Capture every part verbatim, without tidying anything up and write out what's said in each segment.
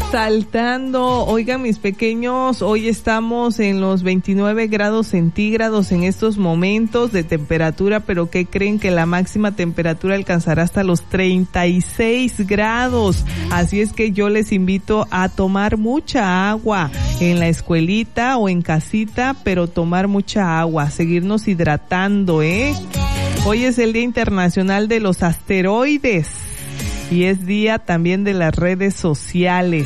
Saltando, oigan mis pequeños, hoy estamos en los veintinueve grados centígrados en estos momentos de temperatura, pero ¿qué creen? Que la máxima temperatura alcanzará hasta los treinta y seis grados, así es que yo les invito a tomar mucha agua en la escuelita o en casita, pero tomar mucha agua, seguirnos hidratando, ¿eh? Hoy es el Día Internacional de los Asteroides. Y es día también de las redes sociales.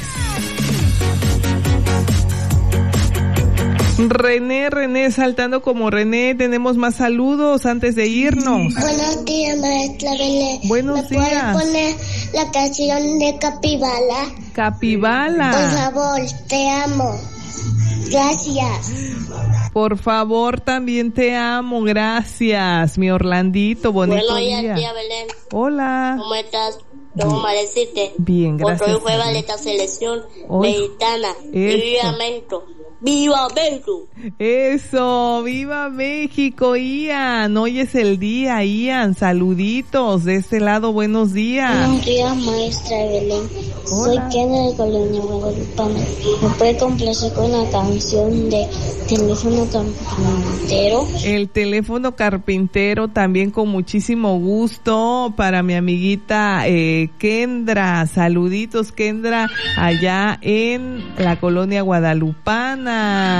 René, René, saltando como René, tenemos más saludos antes de irnos. Buenos días, maestra René. Buenos ¿Me días. puedes poner la canción de Capibala? Capibala. Por favor, te amo. Gracias. Por favor, también te amo, gracias, mi Orlandito, bonito Buenos día. días, tía Belén. Hola. ¿Cómo estás? ¿Cómo amaneciste? Bien, gracias. Porque hoy juega de esta selección Hoy. mexicana. Eso. Y viva México. ¡Viva México! Eso, viva México, Ian. Hoy es el día, Ian. Saluditos de este lado, buenos días. Buenos días, maestra Belén. Soy Hola. Kenia de Colonia Guadalupana. ¿Me puede complacer con la canción de Teléfono Carpintero? El teléfono carpintero también con muchísimo gusto para mi amiguita eh, Kendra. Saluditos, Kendra, allá en la Colonia Guadalupana.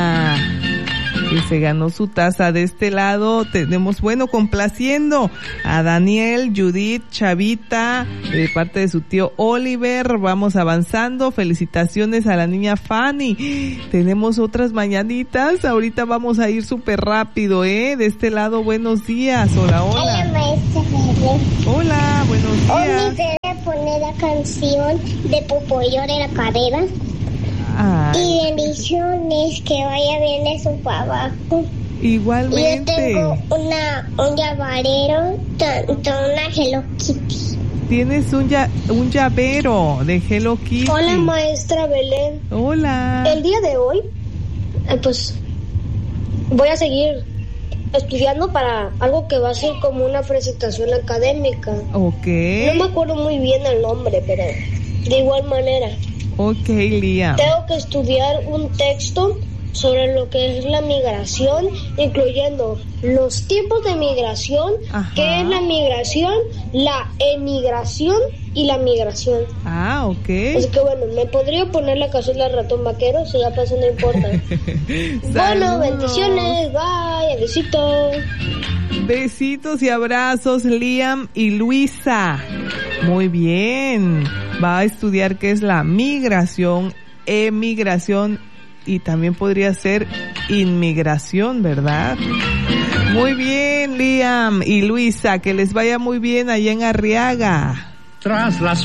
Que se ganó su taza. De este lado tenemos, bueno, complaciendo a Daniel, Judith, Chavita, de parte de su tío Oliver. Vamos avanzando. Felicitaciones a la niña Fanny. Tenemos otras mañanitas. Ahorita vamos a ir súper rápido, ¿eh? De este lado, buenos días. Hola, Hola, hola. maestra Belén. Hola, buenos Hoy días. me debe poner la canción de Popoyo de la Carrera. Ay, Y bendiciones, que vaya bien de su trabajo. Y yo igualmente. tengo una, un llavarero, con una Hello Kitty. Tienes un, ya, un llavero de Hello Kitty. Hola, maestra Belén. Hola. El día de hoy, eh, pues, voy a seguir estudiando para algo que va a ser como una presentación académica. Ok. No me acuerdo muy bien el nombre, pero de igual manera. Ok, Liam. Tengo que estudiar un texto sobre lo que es la migración, incluyendo los tipos de migración, Ajá. qué es la migración, la emigración y la migración. Ah, ok. Así que bueno, me podría poner la canción del ratón vaquero, si ya pasó, no importa. Bueno, Saludos. bendiciones, bye, besitos. Besitos y abrazos, Liam y Luisa. Muy bien. Va a estudiar qué es la migración, emigración y también podría ser inmigración, ¿verdad? Muy bien, Liam y Luisa, que les vaya muy bien allá en Arriaga. Tras las